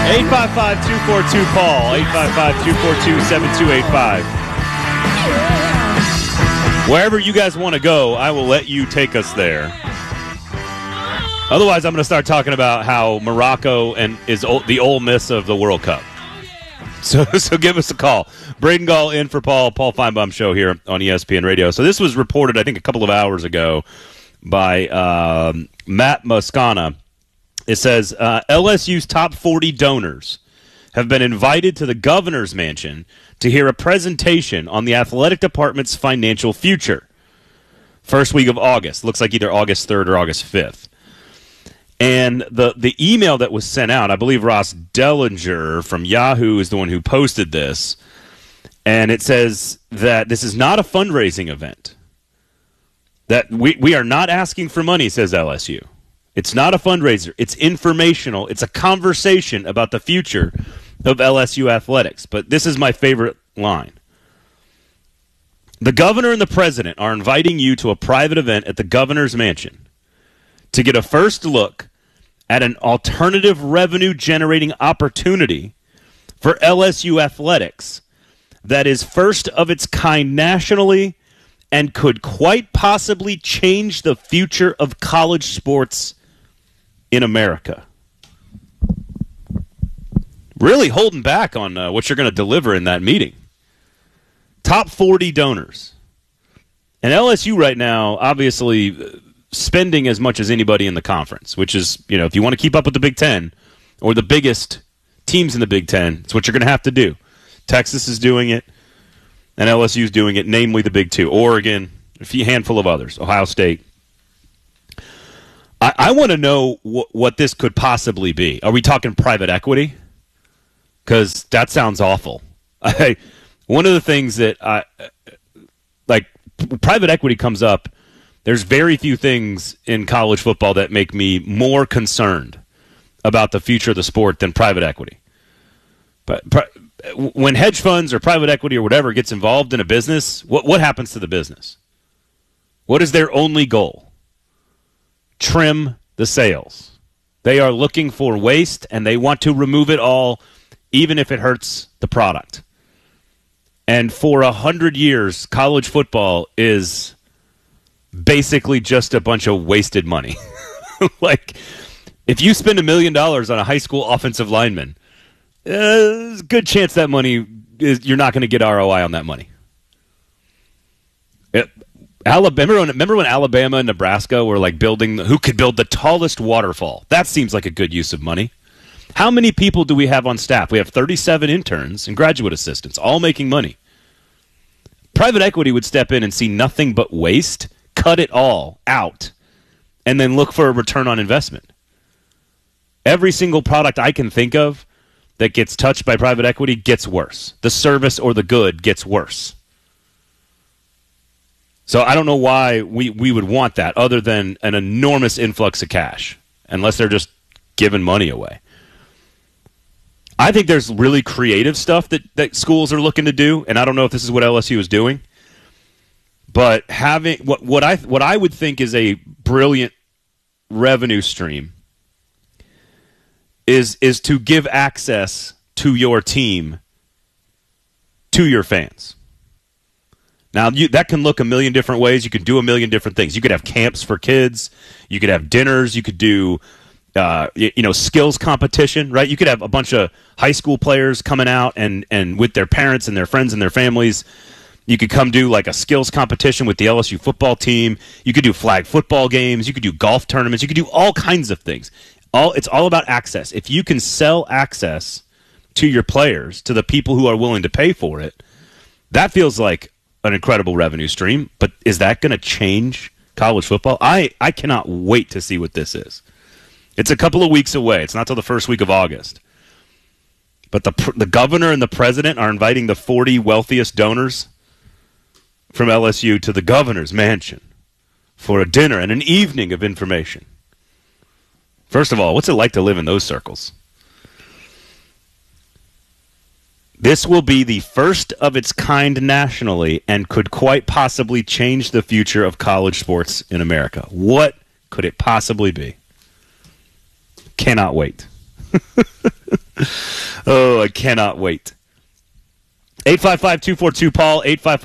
855-242-PAUL, 855-242-7285. Wherever you guys want to go, I will let you take us there. Otherwise, I'm going to start talking about how Morocco is the Ole Miss of the World Cup. So give us a call. Braden Gall in for Paul Feinbaum Show here on ESPN Radio. So this was reported, I think, a couple of hours ago by Matt Moscona. It says LSU's top 40 donors have been invited to the governor's mansion to hear a presentation on the athletic department's financial future. First week of August. Looks like either August 3rd or August 5th. And the email that was sent out, I believe Ross Dellinger from Yahoo is the one who posted this. And it says that this is not a fundraising event. That we are not asking for money, says LSU. It's not a fundraiser. It's informational. It's a conversation about the future of LSU athletics. But this is my favorite line. The governor and the president are inviting you to a private event at the governor's mansion to get a first look at an alternative revenue-generating opportunity for LSU athletics that is first of its kind nationally and could quite possibly change the future of college sports in America. Really holding back on what you're going to deliver in that meeting. Top 40 donors. And LSU right now, obviously, spending as much as anybody in the conference, which is, if you want to keep up with the Big Ten or the biggest teams in the Big Ten, it's what you're going to have to do. Texas is doing it, and LSU is doing it, namely the Big Two. Oregon, a handful of others, Ohio State. I want to know what this could possibly be. Are we talking private equity? Because that sounds awful. One of the things that private equity comes up, there's very few things in college football that make me more concerned about the future of the sport than private equity. But when hedge funds or private equity or whatever gets involved in a business, what happens to the business? What is their only goal? Trim the sales. They are looking for waste, and they want to remove it all, even if it hurts the product. And for 100 years, college football is basically just a bunch of wasted money. If you spend $1 million on a high school offensive lineman, there's a good chance that money you're not going to get ROI on that money. Remember when Alabama and Nebraska were building who could build the tallest waterfall? That seems like a good use of money. How many people do we have on staff? We have 37 interns and graduate assistants, all making money. Private equity would step in and see nothing but waste, cut it all out, and then look for a return on investment. Every single product I can think of that gets touched by private equity gets worse. The service or the good gets worse. So I don't know why we would want that other than an enormous influx of cash, unless they're just giving money away. I think there's really creative stuff that schools are looking to do, and I don't know if this is what LSU is doing. But having what I would think is a brilliant revenue stream is to give access to your team to your fans. Now, that can look a million different ways. You could do a million different things. You could have camps for kids. You could have dinners. You could do, skills competition, right? You could have a bunch of high school players coming out and with their parents and their friends and their families. You could come do a skills competition with the LSU football team. You could do flag football games. You could do golf tournaments. You could do all kinds of things. It's all about access. If you can sell access to your players, to the people who are willing to pay for it, that feels like an incredible revenue stream. But is that going to change college football? I cannot wait to see what this is. It's a couple of weeks away. It's not till the first week of August. But the governor and the president are inviting the 40 wealthiest donors from LSU to the governor's mansion for a dinner and an evening of information. First of all, what's it like to live in those circles? This will be the first of its kind nationally and could quite possibly change the future of college sports in America. What could it possibly be? Cannot wait. Oh, I cannot wait. 855-242-PAUL,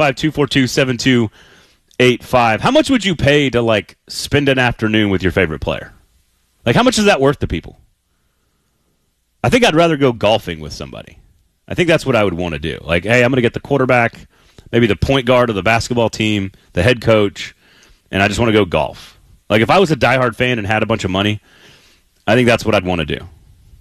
855-242-7285. How much would you pay to, like, spend an afternoon with your favorite player? Like, how much is that worth to people? I think I'd rather go golfing with somebody. I think that's what I would want to do. Like, hey, I'm going to get the quarterback, maybe the point guard of the basketball team, the head coach, and I just want to go golf. Like, if I was a diehard fan and had a bunch of money, I think that's what I'd want to do.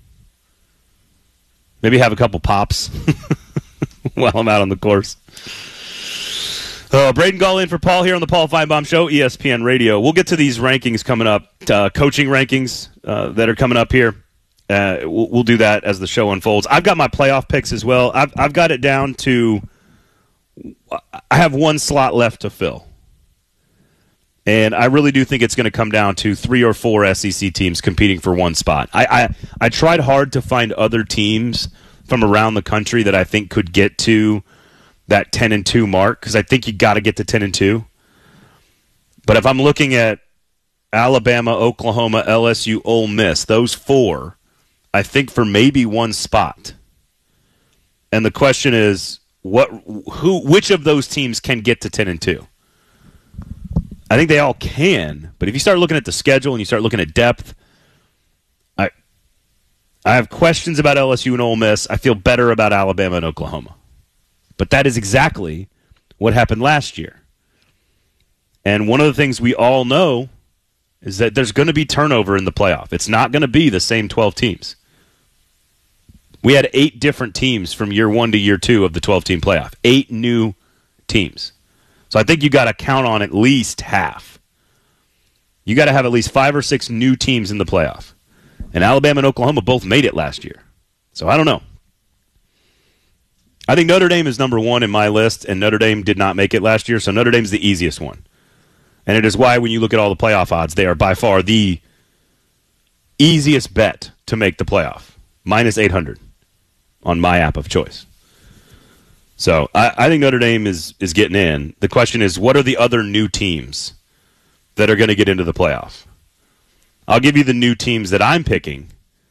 Maybe have a couple pops while I'm out on the course. Braden Gall in for Paul here on the Paul Feinbaum Show, ESPN Radio. We'll get to these rankings coming up, coaching rankings that are coming up here. We'll do that as the show unfolds. I've got my playoff picks as well. I've got it down to I have one slot left to fill. And I really do think it's going to come down to 3 or 4 SEC teams competing for one spot. I tried hard to find other teams from around the country that I think could get to that 10-2 mark, because I think you got to get to 10-2. But if I'm looking at Alabama, Oklahoma, LSU, Ole Miss, those 4, I think for maybe one spot. And the question is, which of those teams can get to 10-2? I think they all can, but if you start looking at the schedule and you start looking at depth, I have questions about LSU and Ole Miss. I feel better about Alabama and Oklahoma. But that is exactly what happened last year. And one of the things we all know is that there's going to be turnover in the playoff. It's not going to be the same 12 teams. We had 8 different teams from year 1 to year 2 of the 12-team playoff. 8 new teams. So I think you got to count on at least half. You got to have at least 5 or 6 new teams in the playoff. And Alabama and Oklahoma both made it last year. So I don't know. I think Notre Dame is number 1 in my list, and Notre Dame did not make it last year, so Notre Dame's the easiest one. And it is why when you look at all the playoff odds, they are by far the easiest bet to make the playoff. Minus 800 on my app of choice. So I think Notre Dame is getting in. The question is, what are the other new teams that are going to get into the playoff? I'll give you the new teams that I'm picking.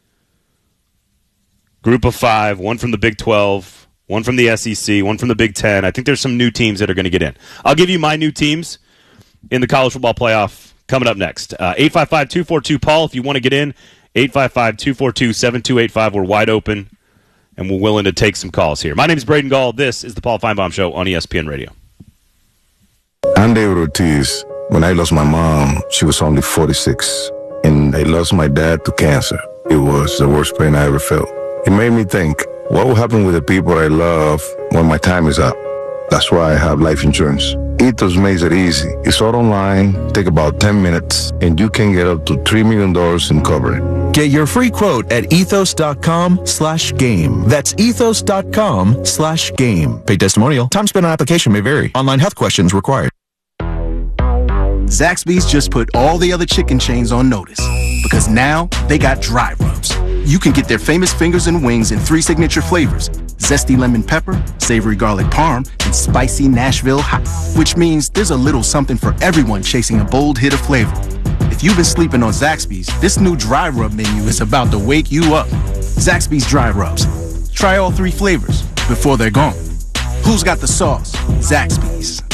Group of 5, one from the Big 12, one from the SEC, one from the Big 10. I think there's some new teams that are going to get in. I'll give you my new teams in the college football playoff coming up next. 855-242-PAUL if you want to get in. 855-242-7285. We're wide open. And we're willing to take some calls here. My name is Braden Gall. This is the Paul Feinbaum Show on ESPN Radio. I'm David Ortiz. When I lost my mom, she was only 46. And I lost my dad to cancer. It was the worst pain I ever felt. It made me think, what will happen with the people I love when my time is up? That's why I have life insurance. Ethos makes it easy. It's all online, take about 10 minutes, and you can get up to $3 million in coverage. Get your free quote at ethos.com/game. That's ethos.com/game. Paid testimonial. Time spent on application may vary. Online health questions required. Zaxby's just put all the other chicken chains on notice because now they got dry rubs. You can get their famous fingers and wings in 3 signature flavors: zesty lemon pepper, savory garlic parm, and spicy Nashville hot, which means there's a little something for everyone chasing a bold hit of flavor. If you've been sleeping on Zaxby's, this new dry rub menu is about to wake you up. Zaxby's Dry Rubs. Try all 3 flavors before they're gone. Who's got the sauce? Zaxby's.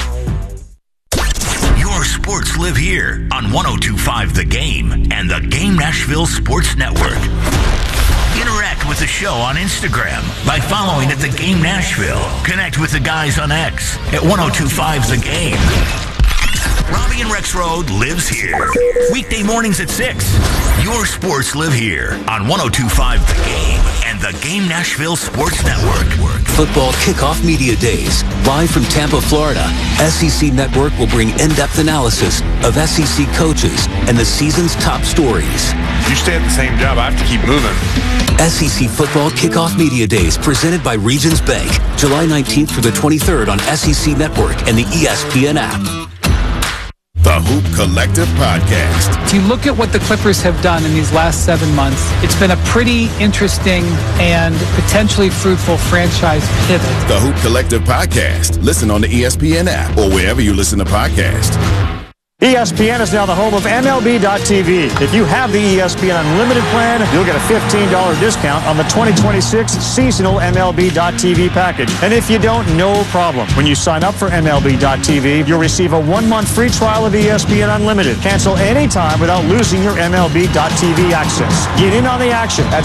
Your sports live here on 102.5 The Game and the Game Nashville Sports Network. Interact with the show on Instagram by following at The Game Nashville. Connect with the guys on X at 102.5 The Game. Robbie and Rex Road lives here. Weekday mornings at 6. Your sports live here on 102.5 The Game and the Game Nashville Sports Network. Football Kickoff Media Days. Live from Tampa, Florida, SEC Network will bring in-depth analysis of SEC coaches and the season's top stories. You stay at the same job, I have to keep moving. SEC Football Kickoff Media Days presented by Regions Bank. July 19th through the 23rd on SEC Network and the ESPN app. The Hoop Collective Podcast. If you look at what the Clippers have done in these last 7 months, it's been a pretty interesting and potentially fruitful franchise pivot. The Hoop Collective Podcast. Listen on the ESPN app or wherever you listen to podcasts. ESPN is now the home of MLB.tv. If you have the ESPN Unlimited plan, you'll get a $15 discount on the 2026 seasonal MLB.tv package. And if you don't, no problem. When you sign up for MLB.tv, you'll receive a 1-month free trial of ESPN Unlimited. Cancel anytime without losing your MLB.tv access. Get in on the action at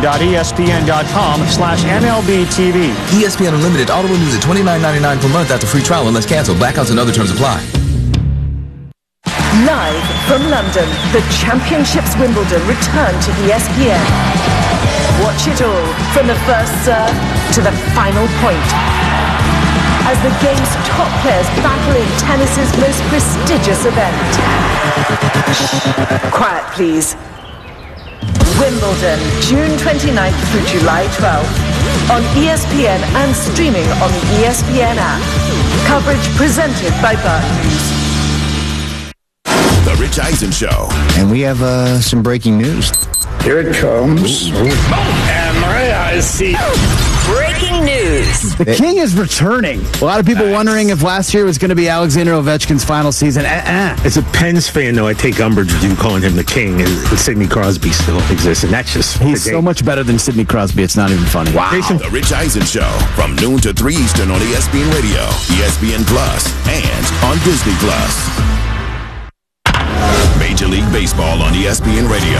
stream.espn.com/MLBTV. ESPN Unlimited auto renews at $29.99 per month after free trial unless canceled. Blackouts and other terms apply. Live from London, the Championships Wimbledon return to ESPN. Watch it all from the first serve to the final point. As the game's top players battle in tennis's most prestigious event. Quiet, please. Wimbledon, June 29th through July 12th. On ESPN and streaming on the ESPN app. Coverage presented by Barclays. The Rich Eisen Show. And we have some breaking news. Here it comes. And my eyes see. Breaking news. The King is returning. A lot of people wondering if last year was going to be Alexander Ovechkin's final season. As a Pens fan, though, I take umbrage with you calling him the King, and Sidney Crosby still exists, and that's just... He's so much better than Sidney Crosby, it's not even funny. Wow. The Rich Eisen Show, from noon to 3 Eastern on ESPN Radio, ESPN Plus, and on Disney Plus. Major League Baseball on ESPN Radio.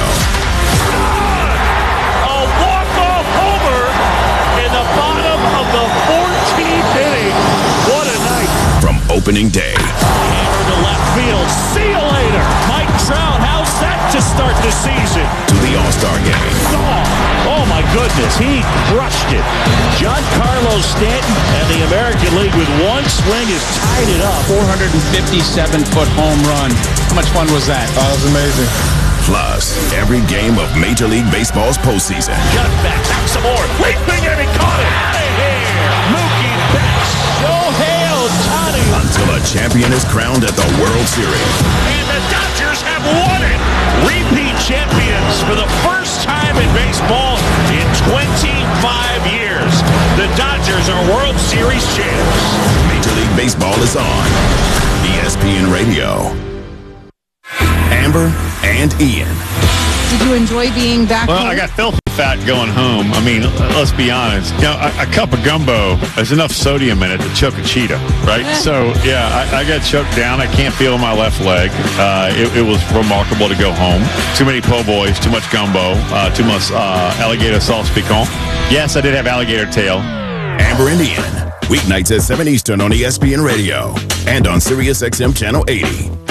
A walk-off homer in the bottom of the 14th inning. What a night. From opening day. Hammer to left field. See you later. Mike Trout, how's that to start the season? To the All-Star Game. Oh my goodness, he crushed it. Giancarlo Stanton and the American League with one swing has tied it up. 457-foot home run. How much fun was that? Oh, that was amazing. Plus, every game of Major League Baseball's postseason. Got back, back some more. Leaping and he caught it. Out of here. Mookie Betts. Shohei Ohtani. Until a champion is crowned at the World Series. And the Dodgers have won it. Repeat champions for the first time in baseball in 25 years. The Dodgers are World Series champs. Major League Baseball is on ESPN Radio. Amber and Ian. Did you enjoy being back home? I got filthy fat going home. I mean, let's be honest. You know, a cup of gumbo, there's enough sodium in it to choke a cheetah, right? So, yeah, I got choked down. I can't feel my left leg. It was remarkable to go home. Too many po' boys, too much gumbo, too much alligator sauce piquant. Yes, I did have alligator tail. Amber and Ian, weeknights at 7 Eastern on ESPN Radio and on Sirius XM Channel 80.